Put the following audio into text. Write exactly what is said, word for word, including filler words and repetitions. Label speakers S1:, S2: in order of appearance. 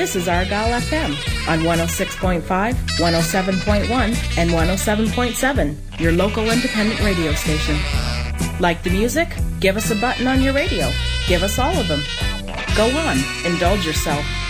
S1: This is Argyle F M on one oh six point five, one oh seven point one, and one oh seven point seven, your local independent radio station. Like the music? Give us a button on your radio. Give us all of them. Go on, indulge yourself.